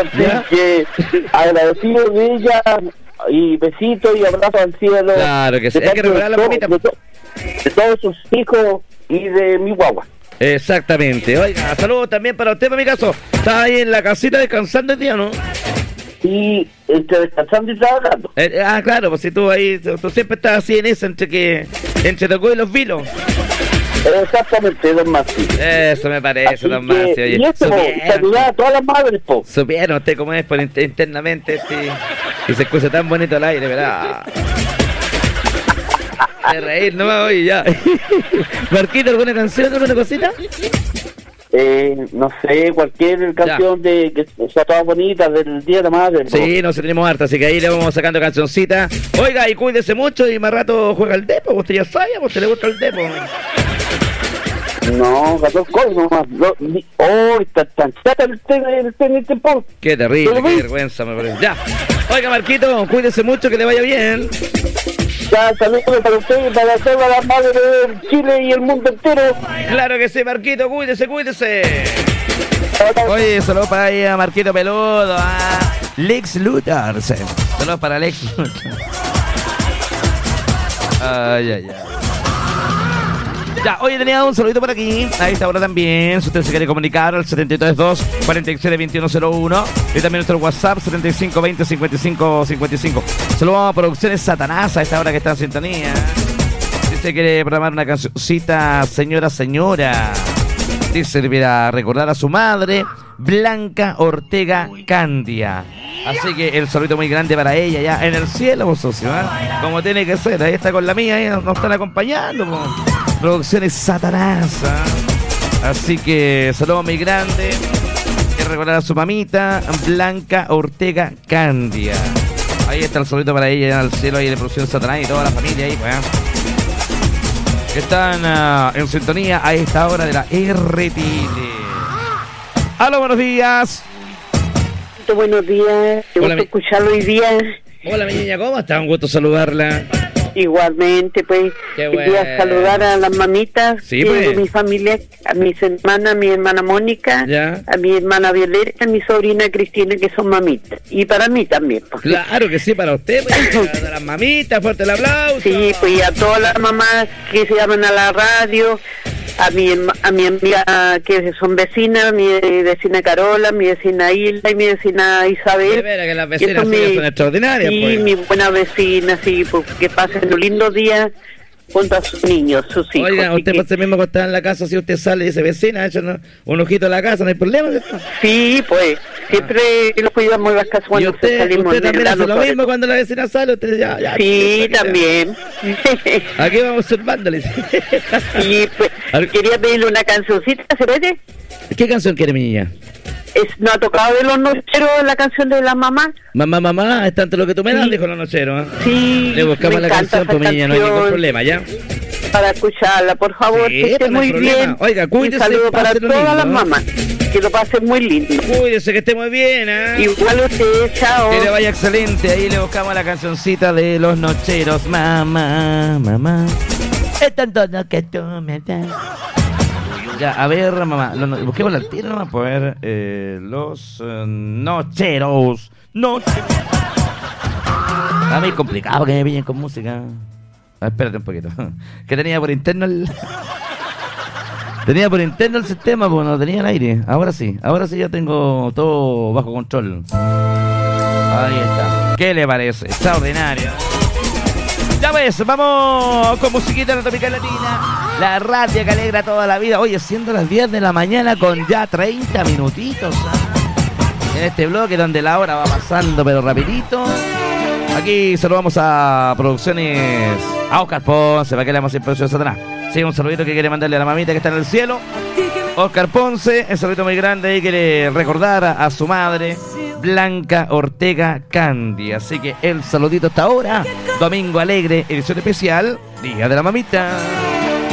Así que agradecido de ella y besitos y abrazos al cielo. Claro que sí, hay que recuperar la mamita. De todos sus hijos y de mi guagua. Exactamente. Oiga, saludos también para usted, para mi caso. Está ahí en la casita descansando el día, ¿no? Y descansando y trabajando. Claro, pues si tú ahí, tú siempre estás así en eso, entre tocó y los vilos. Exactamente, don Masi. Eso me parece, don Masi. Oye, y esto, saludar a todas las madres, po. Supieron usted cómo es por internamente, sí. Y se escucha tan bonito al aire, ¿verdad? De reír, no me voy ya. Marquito, ¿alguna canción, alguna cosita? No sé, cualquier canción de que sea toda bonita del Día de la Madre. Sí, nos tenemos harta, así que ahí le vamos sacando cancioncita. Oiga, y cuídese mucho y más rato juega el depo. Usted ya sabe, a usted le gusta el depo. No, 14 cosas nomás. Está tan chata el tenis. Qué terrible, qué vergüenza me parece. Ya. Oiga, Marquito, cuídese mucho, que le vaya bien. Ya, saludos para usted, para todas las madres de Chile y el mundo entero. Claro que sí, Marquito, cuídese. Oye, saludos para ahí a Marquito Peludo, a Lex Luthor. Saludos para Lex Luthor. Ay. Ya, hoy tenía un saludito por aquí. A esta hora también, si usted se quiere comunicar al 732-472101 y también nuestro WhatsApp 7520-5555. Saludos a Producciones Satanás a esta hora que está en sintonía. Si usted quiere programar una cancioncita, señora. Dice, para recordar a su madre, Blanca Ortega Candia. Así que el saludito muy grande para ella ya en el cielo, vos socio, ¿eh? Como tiene que ser. Ahí está con la mía, ahí nos están acompañando, po. Producciones Satanás, ¿eh? Así que saludos muy grande. Quiero recordar a su mamita, Blanca Ortega Candia. Ahí está el saludito para ella en el cielo, ahí de Producciones Satanás y toda la familia ahí, pues, que están en sintonía a esta hora de la RTL. ¡Aló, buenos días! Buenos días, te gusta escucharlo hoy día. Hola, mi niña, ¿cómo está? Un gusto saludarla. Igualmente, pues, quería saludar a las mamitas de mi familia, a mis hermanas, a mi hermana Mónica, a mi hermana Violeta, a mi sobrina Cristina, que son mamitas. Y para mí también. Pues. Claro que sí, para usted, pues, a las mamitas, fuerte el aplauso. Sí, pues, a todas las mamás que se llaman a la radio, a mi amiga que son vecinas, mi vecina Carola, mi vecina Hilda y mi vecina Isabel. De veras que las vecinas son extraordinarias. Sí, pues. mi buena vecina, sí, pues, que pasen un lindo día junto a sus niños, sus hijos. Oiga, usted pasa mismo cuando está en la casa, si usted sale y dice vecina, ha hecho un ojito a la casa, no hay problema, ¿cierto? Sí, pues, siempre los cuidamos en las casas cuando salimos. ¿Usted también hace lo mismo cuando la vecina sale? Usted ya sí, también. Aquí vamos observándole. Y pues, quería pedirle una cancioncita, ¿se puede? ¿Qué canción quiere mi niña? ¿No ha tocado de los nocheros la canción de la mamá? Mamá, es tanto lo que tú me das, dijo los nocheros. Sí, le buscamos la canción, pues mi niña, no hay ningún problema, ¿ya? Para escucharla, por favor, que esté muy bien. Oiga, cuídese. Un saludo para todas las mamás, que lo pasen muy lindo. Cuídese, que esté muy bien, ¿eh? Igual usted, chao. Que le vaya excelente, ahí le buscamos la cancioncita de los nocheros. Mamá, es tanto lo que tú me das. Ya, a ver, mamá, busquemos la tira nomás, por ver, los nocheros. Está muy complicado que me pillen con música. Espérate un poquito. Que tenía por interno el sistema, pues no tenía el aire. Ahora sí ya tengo todo bajo control. Ahí está. ¿Qué le parece? Extraordinario. Ya ves, vamos con musiquita de la Tropical Latina. La radio que alegra toda la vida. Oye, siendo las 10 de la mañana con ya 30 minutitos, ¿eh? En este bloque donde la hora va pasando pero rapidito. Aquí saludamos a Producciones a Oscar Ponce, para que le damos siempre a Satanás. Sí, un saludito que quiere mandarle a la mamita que está en el cielo. Oscar Ponce, un saludito muy grande y quiere recordar a su madre, Blanca Ortega Candia. Así que el saludito hasta ahora, domingo alegre, edición especial, Día de la Mamita.